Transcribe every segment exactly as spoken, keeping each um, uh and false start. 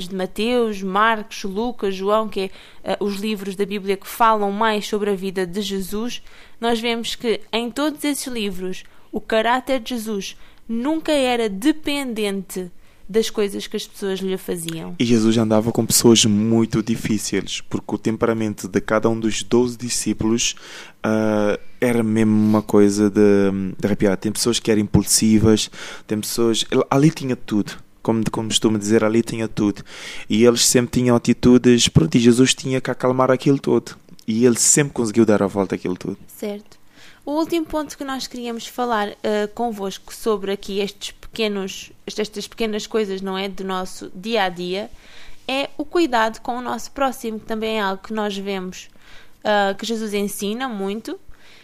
de Mateus, Marcos, Lucas, João, que é uh, os livros da Bíblia que falam mais sobre a vida de Jesus, nós vemos que em todos esses livros o caráter de Jesus nunca era dependente das coisas que as pessoas lhe faziam. E Jesus andava com pessoas muito difíceis, porque o temperamento de cada um dos doze discípulos uh, era mesmo uma coisa de, de arrepiar. Tem pessoas que eram impulsivas, tem pessoas... Ali tinha tudo. Como, como costumo dizer, ali tinha tudo. E eles sempre tinham atitudes... Pronto, e Jesus tinha que acalmar aquilo todo. E ele sempre conseguiu dar a volta àquilo tudo. Certo. O último ponto que nós queríamos falar uh, convosco sobre aqui estes pequenos, estas pequenas coisas, não é, do nosso dia-a-dia, é o cuidado com o nosso próximo, que também é algo que nós vemos uh, que Jesus ensina muito.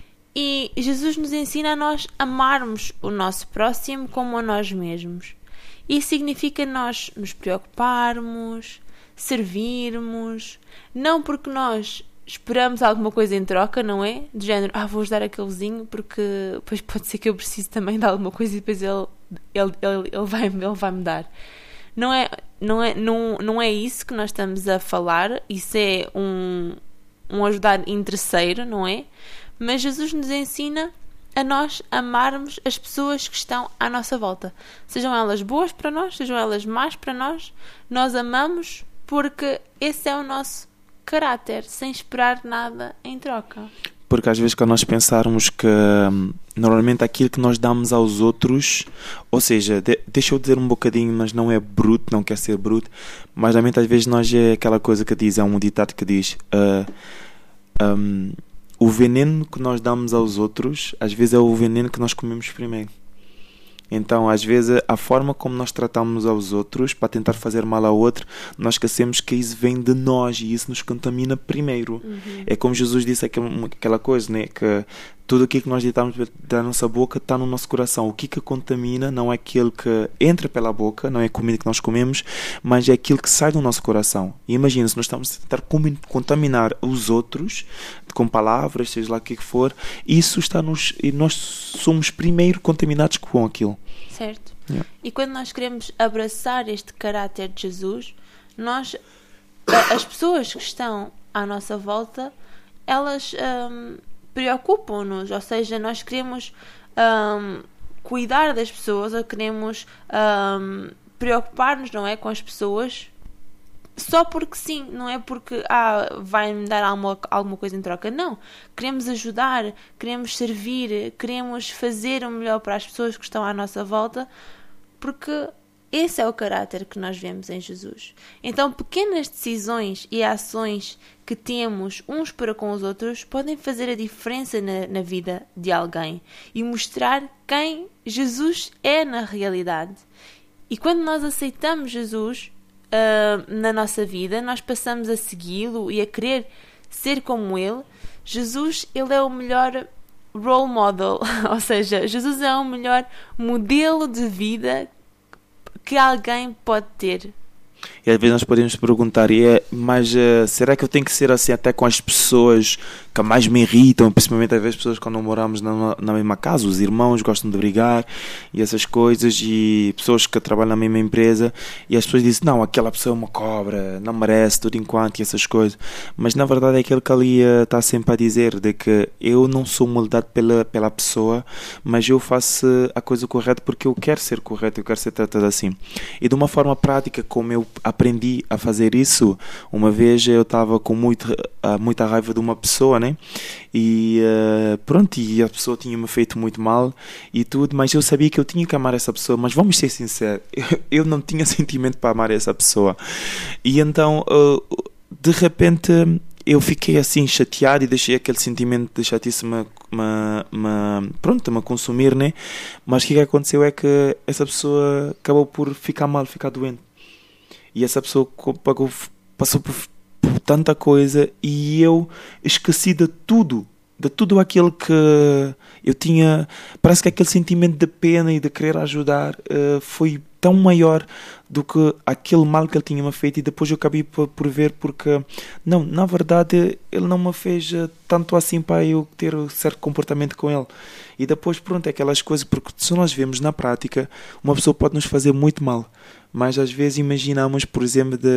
E Jesus nos ensina a nós amarmos o nosso próximo como a nós mesmos. Isso significa nós nos preocuparmos, servirmos, não porque nós esperamos alguma coisa em troca, não é? Do género, ah, vou ajudar aquele vizinho porque depois pode ser que eu precise também de alguma coisa e depois ele, ele, ele, ele, vai, ele vai me dar. Não é, não, é, não, não é isso que nós estamos a falar, isso é um, um ajudar interesseiro, não é? Mas Jesus nos ensina a nós amarmos as pessoas que estão à nossa volta. Sejam elas boas para nós, sejam elas más para nós, nós amamos porque esse é o nosso caráter, sem esperar nada em troca. Porque às vezes quando nós pensarmos que hum, normalmente aquilo que nós damos aos outros, ou seja, de, deixa eu dizer um bocadinho, mas não é bruto, não quer ser bruto, mas realmente às vezes nós é aquela coisa que diz, é um ditado que diz uh, um, o veneno que nós damos aos outros às vezes é o veneno que nós comemos primeiro. Então, às vezes, a forma como nós tratamos aos outros para tentar fazer mal ao outro, nós esquecemos que isso vem de nós e isso nos contamina primeiro. Uhum. É como Jesus disse aquela coisa, né? Que tudo aquilo que nós ditamos da nossa boca está no nosso coração. O que que contamina não é aquilo que entra pela boca, não é a comida que nós comemos, mas é aquilo que sai do nosso coração. E imagina, se nós estamos a tentar contaminar os outros com palavras, seja lá o que for, isso está nos... e nós somos primeiro contaminados com aquilo. Certo. Yeah. E quando nós queremos abraçar este caráter de Jesus, nós, as pessoas que estão à nossa volta, elas... Hum, preocupam-nos, ou seja, nós queremos um, cuidar das pessoas, ou queremos um, preocupar-nos, não é, com as pessoas, só porque sim, não é porque ah, vai-me dar alguma, alguma coisa em troca, não, queremos ajudar, queremos servir, queremos fazer o melhor para as pessoas que estão à nossa volta, porque esse é o caráter que nós vemos em Jesus. Então, pequenas decisões e ações que temos uns para com os outros podem fazer a diferença na, na vida de alguém e mostrar quem Jesus é na realidade. E quando nós aceitamos Jesus uh, na nossa vida, nós passamos a segui-lo e a querer ser como Ele. Jesus, Ele é o melhor role model, ou seja, Jesus é o melhor modelo de vida que alguém pode ter. E às vezes nós podemos perguntar, e é, mas uh, será que eu tenho que ser assim até com as pessoas que mais me irritam, principalmente às vezes pessoas quando moramos na, na mesma casa, os irmãos gostam de brigar e essas coisas, e pessoas que trabalham na mesma empresa, e as pessoas dizem, não, aquela pessoa é uma cobra, não merece tudo enquanto, e essas coisas, mas na verdade é aquilo que ali uh, está sempre a dizer, de que eu não sou moldado pela, pela pessoa, mas eu faço a coisa correta porque eu quero ser correto, eu quero ser tratado assim. E de uma forma prática, como eu aprendi a fazer isso, uma vez eu estava com muito, uh, muita raiva de uma pessoa, né? E uh, pronto, e a pessoa tinha-me feito muito mal e tudo, mas eu sabia que eu tinha que amar essa pessoa, mas vamos ser sinceros, eu, eu não tinha sentimento para amar essa pessoa. E então, uh, de repente, eu fiquei assim chateado e deixei aquele sentimento de chatice me, me, me, pronto, me consumir, né? Mas o que aconteceu é que essa pessoa acabou por ficar mal, ficar doente. E essa pessoa pagou, passou por, por tanta coisa e eu esqueci de tudo, de tudo aquilo que eu tinha. Parece que aquele sentimento de pena e de querer ajudar uh, foi tão maior do que aquele mal que ele tinha me feito, e depois eu acabei por, por ver porque, não, na verdade ele não me fez tanto assim para eu ter um certo comportamento com ele. E depois, pronto, é aquelas coisas, porque se nós vemos na prática, uma pessoa pode nos fazer muito mal, mas às vezes imaginamos, por exemplo, de